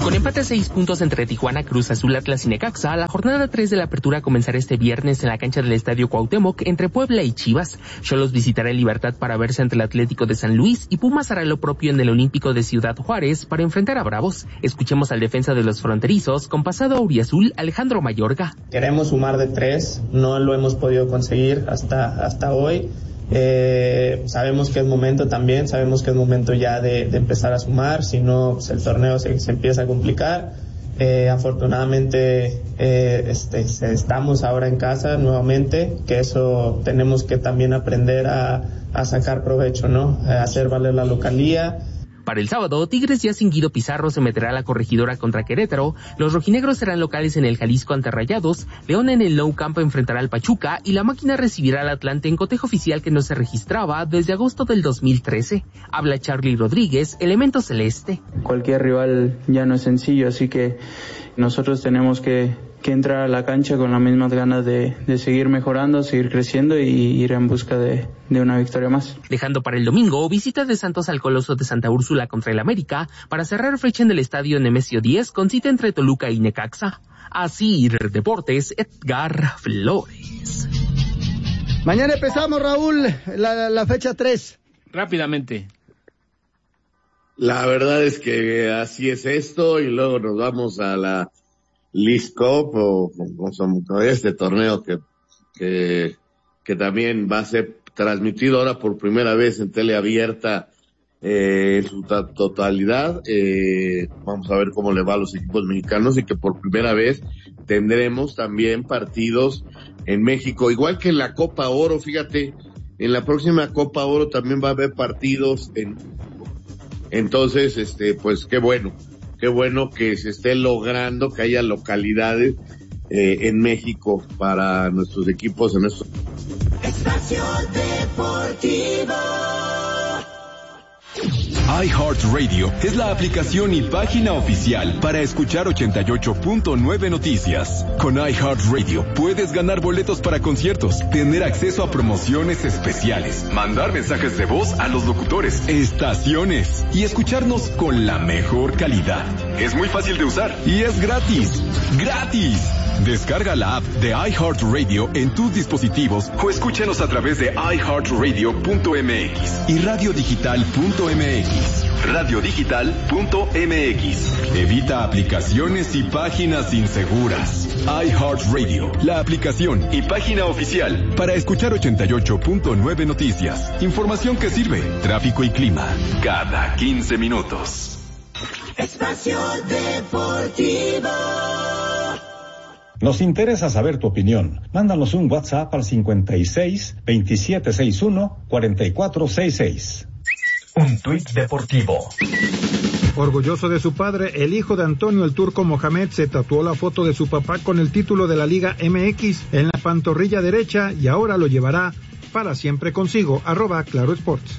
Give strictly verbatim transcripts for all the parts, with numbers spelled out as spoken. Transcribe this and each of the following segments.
Con empate a seis puntos entre Tijuana, Cruz Azul, Atlas y Necaxa, la jornada tres de la apertura comenzará este viernes en la cancha del Estadio Cuauhtémoc entre Puebla y Chivas. Xolos visitará el Libertad para verse ante el Atlético de San Luis y Pumas hará lo propio en el Olímpico de Ciudad Juárez para enfrentar a Bravos. Escuchemos al defensa de los fronterizos con pasado auriazul, Alejandro Mayorga. Queremos sumar de tres, no lo hemos podido conseguir hasta, hasta hoy. Eh, sabemos que es momento también, sabemos que es momento ya de, de empezar a sumar, si no pues el torneo se, se empieza a complicar. Eh, afortunadamente eh, este, estamos ahora en casa nuevamente, que eso tenemos que también aprender a, a sacar provecho, ¿no? A hacer valer la localía. Para el sábado, Tigres ya sin Guido Pizarro se meterá a la Corregidora contra Querétaro, los rojinegros serán locales en el Jalisco ante Rayados, León en el Nou Camp enfrentará al Pachuca y la Máquina recibirá al Atlante en cotejo oficial que no se registraba desde agosto del dos mil trece. Habla Charly Rodríguez, Elemento Celeste. Cualquier rival ya no es sencillo, así que nosotros tenemos que... que entrar a la cancha con las mismas ganas de, de seguir mejorando, seguir creciendo y ir en busca de, de una victoria más. Dejando para el domingo, visita de Santos al Coloso de Santa Úrsula contra el América, para cerrar fecha en el estadio Nemesio diez con cita entre Toluca y Necaxa. Así, Deportes, Edgar Flores. Mañana empezamos, Raúl, la, la fecha tres. Rápidamente. La verdad es que así es esto y luego nos vamos a la Leagues Cup o, o, o este torneo que, que, que también va a ser transmitido ahora por primera vez en tele abierta eh, en su totalidad. Eh, vamos a ver cómo le va a los equipos mexicanos y que por primera vez tendremos también partidos en México, igual que en la Copa Oro. Fíjate, en la próxima Copa Oro también va a haber partidos en entonces, este, pues qué bueno. Qué bueno que se esté logrando que haya localidades eh, en México para nuestros equipos en estos. Espacio Deportivo. iHeartRadio es la aplicación y página oficial para escuchar ochenta y ocho punto nueve Noticias. Con iHeartRadio puedes ganar boletos para conciertos, tener acceso a promociones especiales, mandar mensajes de voz a los locutores, estaciones y escucharnos con la mejor calidad. Es muy fácil de usar y es gratis. ¡Gratis! Descarga la app de iHeartRadio en tus dispositivos o escúchanos a través de i heart radio punto m x y radio digital punto m x. radio digital punto m x. Evita aplicaciones y páginas inseguras. iHeartRadio, la aplicación y página oficial para escuchar ochenta y ocho punto nueve Noticias. Información que sirve. Tráfico y clima cada quince minutos. Espacio Deportivo. Nos interesa saber tu opinión. Mándanos un WhatsApp al cincuenta y seis, veintisiete sesenta y uno, cuarenta y cuatro sesenta y seis. Un tuit deportivo. Orgulloso de su padre, el hijo de Antonio el Turco Mohamed se tatuó la foto de su papá con el título de la Liga M X en la pantorrilla derecha y ahora lo llevará para siempre consigo. Arroba Claro Sports.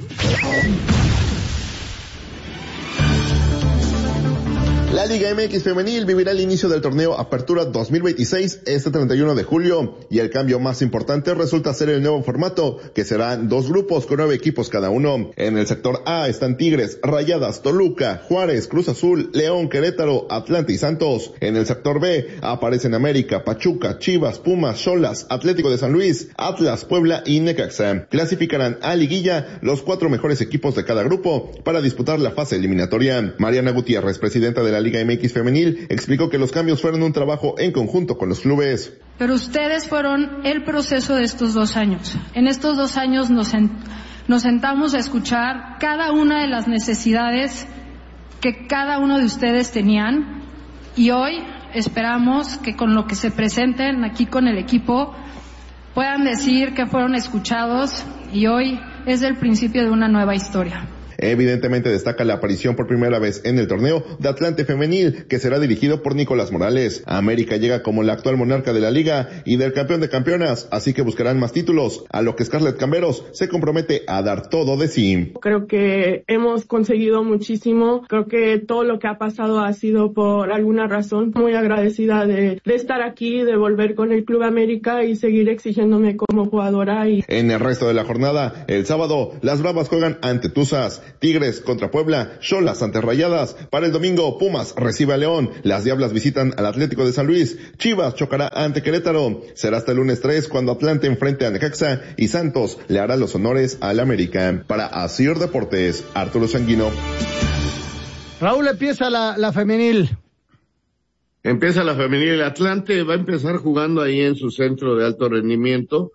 La Liga M X Femenil vivirá el inicio del torneo Apertura dos mil veintiséis este treinta y uno de julio y el cambio más importante resulta ser el nuevo formato, que serán dos grupos con nueve equipos cada uno. En el sector A están Tigres, Rayadas, Toluca, Juárez, Cruz Azul, León, Querétaro, Atlante y Santos. En el sector B aparecen América, Pachuca, Chivas, Pumas, Xolas, Atlético de San Luis, Atlas, Puebla y Necaxa. Clasificarán a liguilla los cuatro mejores equipos de cada grupo para disputar la fase eliminatoria. Mariana Gutiérrez, presidenta de la Liga M X Femenil, explicó que los cambios fueron un trabajo en conjunto con los clubes. Pero ustedes fueron el proceso de estos dos años. En estos dos años nos, sent- nos sentamos a escuchar cada una de las necesidades que cada uno de ustedes tenían y hoy esperamos que con lo que se presenten aquí con el equipo puedan decir que fueron escuchados y hoy es el principio de una nueva historia. Evidentemente destaca la aparición por primera vez en el torneo de Atlante Femenil, que será dirigido por Nicolás Morales. América llega como la actual monarca de la liga y del campeón de campeonas, así que buscarán más títulos, a lo que Scarlett Camberos se compromete a dar todo de sí. Creo que hemos conseguido muchísimo, creo que todo lo que ha pasado ha sido por alguna razón. Muy agradecida de, de estar aquí, de volver con el Club América y seguir exigiéndome como jugadora. Y... En el resto de la jornada, el sábado, las Bravas juegan ante Tuzas. Tigres contra Puebla, Xolas ante Rayadas. Para el domingo, Pumas recibe a León, las Diablas visitan al Atlético de San Luis, Chivas chocará ante Querétaro. Será hasta el lunes tres cuando Atlante enfrente a Necaxa y Santos le hará los honores al América. Para Asir Deportes, Arturo Sanguino. Raúl, empieza la, la femenil. Empieza la femenil. El Atlante va a empezar jugando ahí en su centro de alto rendimiento,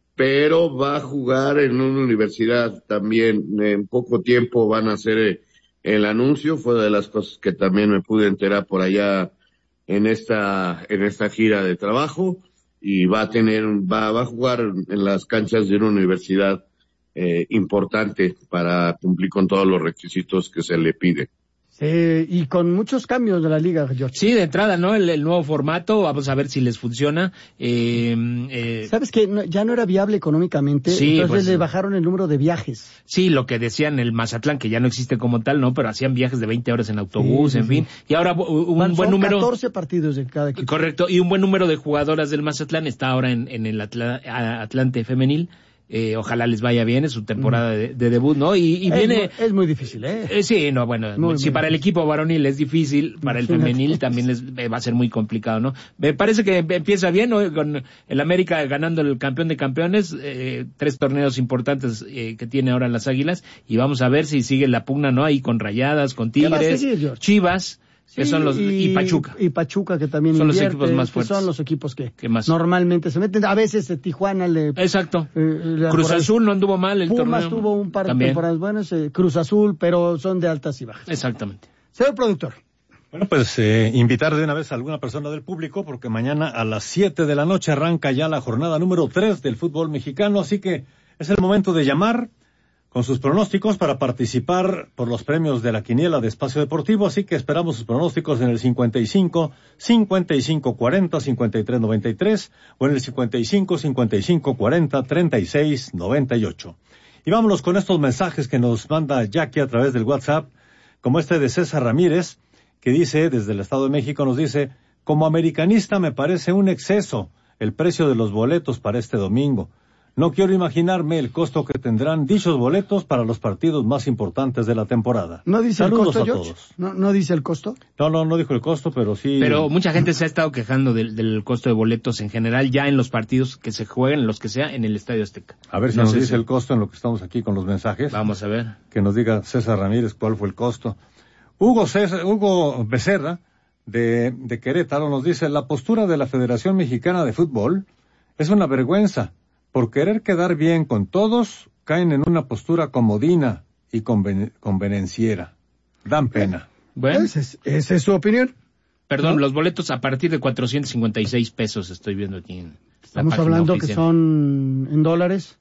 pero va a jugar en una universidad también. En poco tiempo van a hacer el anuncio. Fue de las cosas que también me pude enterar por allá en esta en esta gira de trabajo, y va a tener va, va a jugar en las canchas de una universidad eh, importante para cumplir con todos los requisitos que se le pide. Eh, y con muchos cambios de la liga, George. Sí, de entrada, ¿no? El, el nuevo formato, vamos a ver si les funciona. Eh, eh, ¿Sabes qué? No, ya no era viable económicamente, sí, entonces pues, le bajaron el número de viajes. Sí, lo que decían el Mazatlán, que ya no existe como tal, ¿no? Pero hacían viajes de veinte horas en autobús, sí, sí, en fin. Sí. Y ahora un Van, buen número... catorce partidos de cada equipo. Correcto, y un buen número de jugadoras del Mazatlán está ahora en, en el Atla, Atlante femenil. Eh, ojalá les vaya bien, es su temporada de, de debut, ¿no? Y, y es viene... Muy, es muy difícil, ¿eh? eh sí, no, bueno, muy, si muy para difícil. El equipo varonil es difícil, para el femenil también les eh, va a ser muy complicado, ¿no? Me parece que empieza bien, ¿no? Con el América ganando el campeón de campeones, eh, tres torneos importantes eh, que tiene ahora las Águilas, y vamos a ver si sigue la pugna, ¿no? Ahí con Rayadas, con Tigres, seguir, Chivas... Sí, que son los y, y Pachuca y Pachuca que también son invierte, los equipos más fuertes, que son los equipos que, que más normalmente se meten. A veces de Tijuana le exacto eh, Cruz Azul no anduvo mal el Pumas torneo, tuvo un par de también. temporadas buenas, eh, Cruz Azul, pero son de altas y bajas. Exactamente. Señor productor. Bueno, pues eh, invitar de una vez a alguna persona del público, porque mañana a las siete de la noche arranca ya la jornada número tres del fútbol mexicano, así que es el momento de llamar con sus pronósticos para participar por los premios de la quiniela de Espacio Deportivo, así que esperamos sus pronósticos en el cincuenta y cinco, cincuenta y cinco cuarenta, cincuenta y tres noventa y tres o en el cincuenta y cinco, cincuenta y cinco cuarenta, treinta y seis noventa y ocho. Y vámonos con estos mensajes que nos manda Jackie a través del WhatsApp, como este de César Ramírez, que dice, desde el Estado de México, nos dice: como americanista me parece un exceso el precio de los boletos para este domingo. No quiero imaginarme el costo que tendrán dichos boletos para los partidos más importantes de la temporada. ¿No dice Saludos el costo, a George? todos. ¿No, ¿No dice el costo? No, no, no dijo el costo, pero sí... Pero mucha gente se ha estado quejando del, del costo de boletos en general, ya en los partidos que se jueguen, los que sea, en el Estadio Azteca. A ver si no nos sé dice si... el costo en lo que estamos aquí con los mensajes. Vamos a ver. Que nos diga César Ramírez cuál fue el costo. Hugo César, Hugo Becerra, de, de Querétaro, nos dice: la postura de la Federación Mexicana de Fútbol es una vergüenza. Por querer quedar bien con todos, caen en una postura comodina y conven- convenenciera. Dan pena. Bueno, ¿Esa es, esa es su opinión? Perdón, ¿no? Los boletos a partir de cuatrocientos cincuenta y seis pesos estoy viendo aquí en Estamos la página hablando oficial. que son en dólares.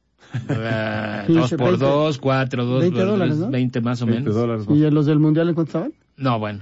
Uh, dos por dos, cuatro, dos, veinte dólares, ¿no? veinte más o veinte menos. dólares, ¿no? ¿Y los del Mundial en cuánto estaban? No, bueno.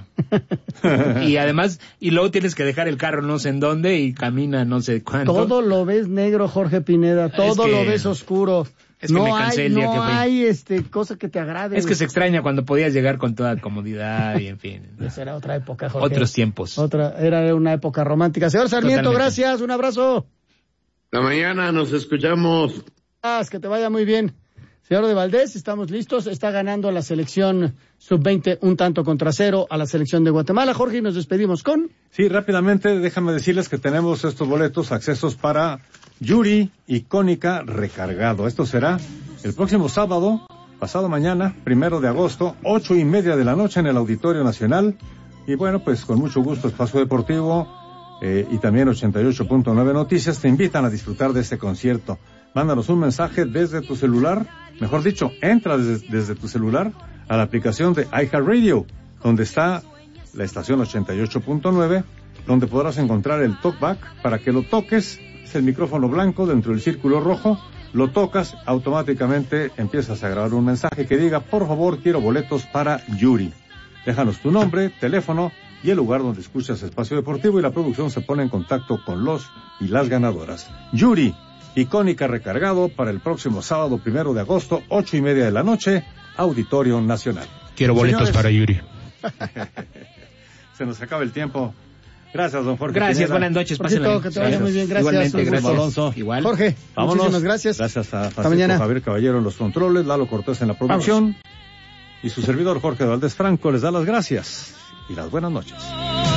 Y además, y luego tienes que dejar el carro no sé en dónde y camina no sé cuánto. Todo lo ves negro, Jorge Pineda, todo Es que- lo ves oscuro. es que no me cansé hay, el día no que fui. hay este, cosa que te agrade. Es que se extraña cuando podías llegar con toda comodidad y en fin. Esa era otra época, Jorge. Otros tiempos. Otra, era una época romántica. Señor Sarmiento, Totalmente. gracias, un abrazo. La mañana nos escuchamos. Que te vaya muy bien. Señor de Valdés, estamos listos. Está ganando la selección sub veinte un tanto contra cero a la selección de Guatemala. Jorge, y nos despedimos con... Sí, rápidamente, déjame decirles que tenemos estos boletos, accesos para Yuri Icónica Recargado. Esto será el próximo sábado, pasado mañana, primero de agosto, ocho y media de la noche en el Auditorio Nacional. Y bueno, pues con mucho gusto, Espacio Deportivo eh, y también ochenta y ocho punto nueve Noticias te invitan a disfrutar de este concierto. Mándanos un mensaje desde tu celular, mejor dicho, entra desde, desde tu celular a la aplicación de iHeartRadio, donde está la estación ochenta y ocho punto nueve, donde podrás encontrar el talkback para que lo toques. Es el micrófono blanco dentro del círculo rojo, lo tocas, automáticamente empiezas a grabar un mensaje que diga: por favor, quiero boletos para Yuri. Déjanos tu nombre, teléfono y el lugar donde escuchas Espacio Deportivo, y la producción se pone en contacto con los y las ganadoras. Yuri Icónica Recargado, para el próximo sábado primero de agosto, ocho y media de la noche, Auditorio Nacional. Quiero boletos Señores, para Yuri. Se nos acaba el tiempo. Gracias, don Jorge. Gracias, Pineda. buenas noches. Jorgito, Pásenla. que te vaya muy bien, gracias. Igualmente, Un gracias. gusto. Alonso. Igual. Jorge, Vámonos. muchísimas gracias. Gracias a Hasta Francisco mañana. Javier Caballero en los controles, Lalo Cortés en la producción. y su servidor Jorge Valdés Franco les da las gracias y las buenas noches.